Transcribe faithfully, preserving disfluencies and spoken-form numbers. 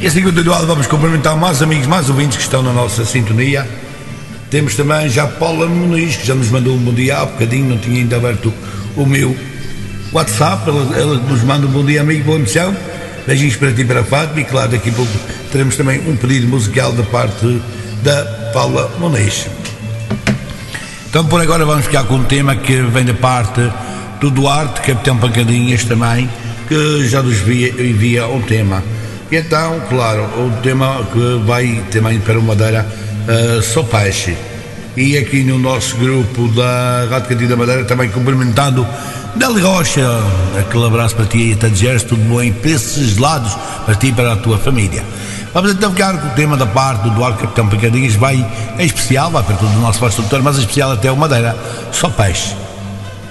E assim continuado, vamos cumprimentar mais amigos, mais ouvintes que estão na nossa sintonia. Temos também já Paula Muniz, que já nos mandou um bom dia há bocadinho, não tinha ainda aberto o meu WhatsApp. Ela, ela nos manda um bom dia, amigo, boa emissão. Beijinhos para ti e para a Fátima. E claro, daqui a pouco teremos também um pedido musical da parte da Paula Muniz. Então por agora vamos ficar com um tema que vem da parte do Duarte, Capitão Pancadinhas também, que já nos envia, envia um tema. E então, claro, o tema que vai também para o Madeira, uh, Só Peixe. E aqui no nosso grupo da Rádio Cantina Madeira, também cumprimentando Dali Rocha, aquele abraço para ti e até dizeres tudo bem para esses lados, para ti e para a tua família. Vamos então ficar com o tema da parte do Duarte, Capitão Pancadinhas, vai em especial, vai para todo o nosso vosso doutor, mas em especial até o Madeira, Só Peixe.